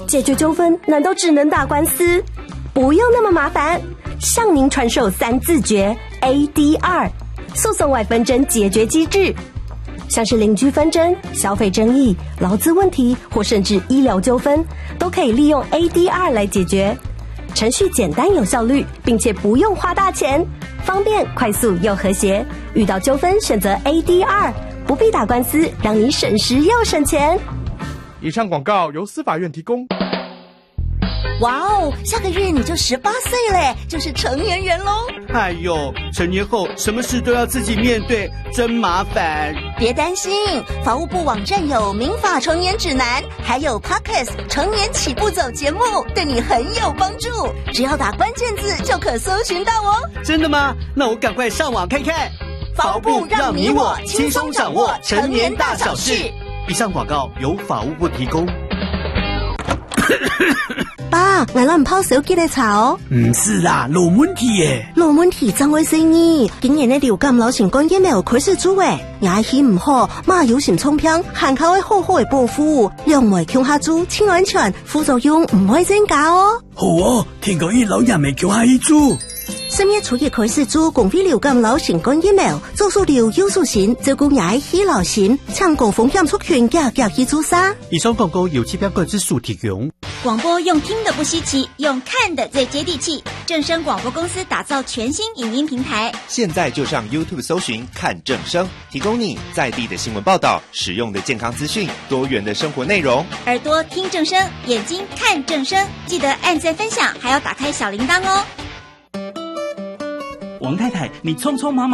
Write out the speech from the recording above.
解决纠纷难道只能打官司？不用那么麻烦，向您传授3字诀 ADR 诉讼外纷争解决机制，像是邻居纷争、消费争议、劳资问题或甚至医疗纠纷，都可以利用 ADR 来解决。程序简单有效率，并且不用花大钱，方便快速又和谐。遇到纠纷选择 ADR， 不必打官司，让你省时又省钱。 以上广告由司法院提供。 哇哦，下个月你就18岁嘞，就是成年人咯。 哎呦，成年后什么事都要自己面对，真麻烦。 别担心，法务部网站有民法成年指南，还有 Podcast 成年起步走节目，对你很有帮助。只要打关键字就可搜寻到哦。 真的吗？那我赶快上网看看。 法务部让你我轻松掌握成年大小事。 以上广告由法务部提供。 爸，我攞唔泡手機嚟炒。 唔是啦，老問題耶。 老問題怎回事呢？竟然呢流感流行感疫苗開始做誒，牙氣唔好，馬有心沖片，限靠會好好嘅保護，讓袂強下做，清安全，副作用唔會增加哦。 好哦，聽講老人未強下去做。 10月初一開始做公費流感流行感疫苗，做數流有數線，照顧牙氣流行，搶攻風險族群嘅去做啥？ 以上廣告由期標個之數提供。 廣播用聽的不稀奇，用看的最接地氣。正聲廣播公司打造全新影音平台， 現在就上 YouTube 搜尋看正聲，提供你在地的新聞報道、實用的健康資訊、多元的生活內容。 耳朵聽正聲，眼睛看正聲，記得按讚分享，還要打開小鈴鐺哦。 王太太，你匆匆忙忙